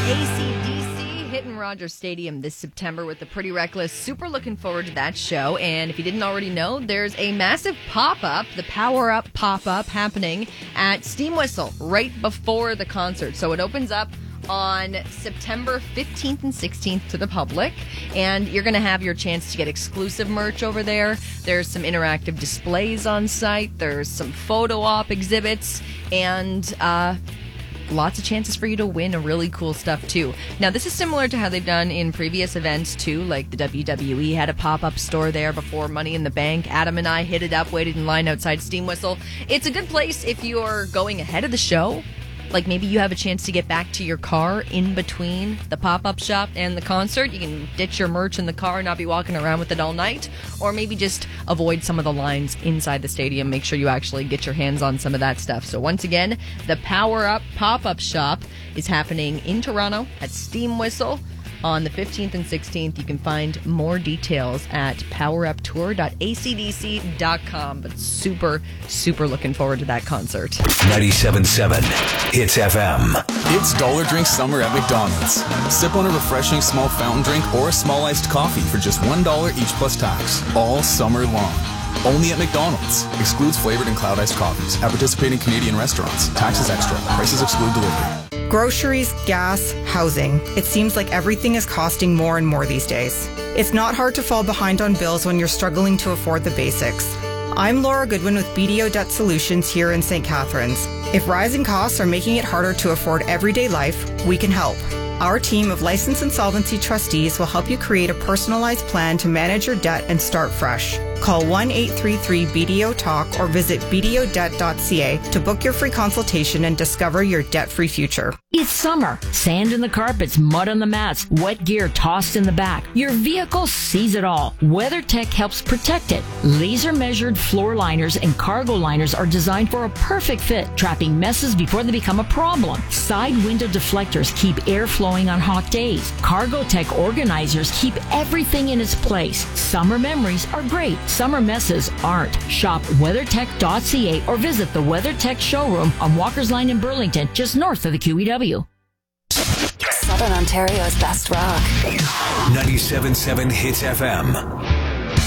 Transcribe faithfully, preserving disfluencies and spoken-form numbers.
A C D C hitting Rogers Stadium this September with the Pretty Reckless. Super looking forward to that show. And if you didn't already know, there's a massive pop-up, the Power Up pop-up, happening at Steam Whistle right before the concert. So it opens up on September fifteenth and sixteenth to the public, and you're going to have your chance to get exclusive merch over there. There's some interactive displays on site, there's some photo op exhibits, and uh, lots of chances for you to win a really cool stuff too. Now, this is similar to how they've done in previous events too, like the W W E had a pop-up store there before Money in the Bank. Adam and I hit it up, waited in line outside Steam Whistle. It's a good place if you're going ahead of the show. Like maybe you have a chance to get back to your car in between the pop-up shop and the concert. You can ditch your merch in the car and not be walking around with it all night. Or maybe just avoid some of the lines inside the stadium. Make sure you actually get your hands on some of that stuff. So once again, the Power Up pop-up shop is happening in Toronto at Steam Whistle on the fifteenth and sixteenth. You can find more details at power up tour dot a c d c dot com. But super, super looking forward to that concert. ninety-seven point seven Hits F M. It's Dollar Drink Summer at McDonald's. Sip on a refreshing small fountain drink or a small iced coffee for just one dollar each plus tax. All summer long. Only at McDonald's. Excludes flavored and cloud iced coffees. At participating Canadian restaurants. Taxes extra. Prices exclude delivery. Groceries, gas, housing. It seems like everything is costing more and more these days. It's not hard to fall behind on bills when you're struggling to afford the basics. I'm Laura Goodwin with B D O Debt Solutions here in Saint Catharines. If rising costs are making it harder to afford everyday life, we can help. Our team of licensed insolvency trustees will help you create a personalized plan to manage your debt and start fresh. Call one eight three three B D O talk or visit b d o debt dot c a to book your free consultation and discover your debt-free future. It's summer. Sand in the carpets, mud on the mats, wet gear tossed in the back. Your vehicle sees it all. WeatherTech helps protect it. Laser-measured floor liners and cargo liners are designed for a perfect fit, trapping messes before they become a problem. Side window deflectors keep air flowing on hot days. CargoTech organizers keep everything in its place. Summer memories are great. Summer messes aren't. Shop weather tech dot c a or visit the WeatherTech showroom on Walker's Line in Burlington, just north of the Q E W. Southern Ontario's best rock. ninety-seven point seven Hits F M.